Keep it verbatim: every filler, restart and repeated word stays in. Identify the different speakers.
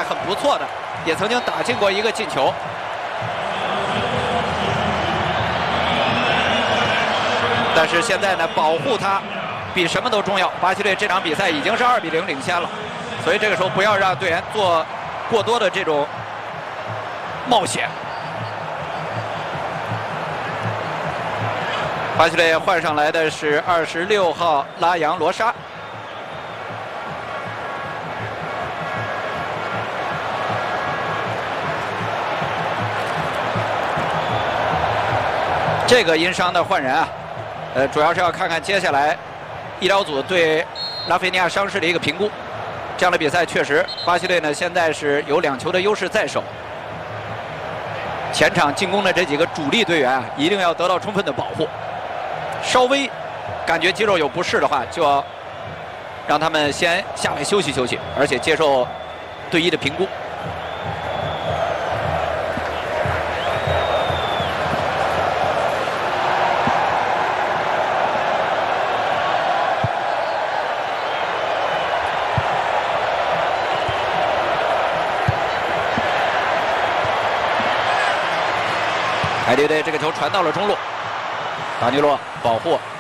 Speaker 1: 很不错的，也曾经打进过一个进球。但是现在呢，保护他比什么都重要。巴西队这场比赛已经是二比零领先了，所以这个时候不要让队员做过多的这种冒险。巴西队换上来的是二十六号拉扬罗莎。这个因伤的换人啊，呃，主要是要看看接下来医疗组对拉菲尼亚伤势的一个评估。这样的比赛确实，巴西队呢现在是有两球的优势在手。前场进攻的这几个主力队员啊，一定要得到充分的保护。稍微感觉肌肉有不适的话，就要让他们先下来休息休息，而且接受队医的评估。海地队这个球传到了中路，达尼洛保护